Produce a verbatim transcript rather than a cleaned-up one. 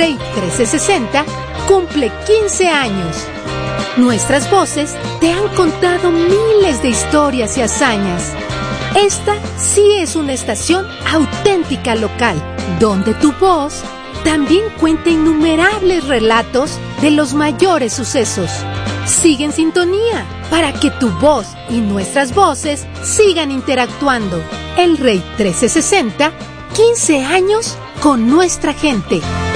Rey trescientos sesenta cumple quince años. Nuestras voces te han contado miles de historias y hazañas. Esta sí es una estación auténtica local, donde tu voz también cuenta innumerables relatos de los mayores sucesos. Sigue en sintonía para que tu voz y nuestras voces sigan interactuando. El Rey trescientos sesenta, quince años con nuestra gente.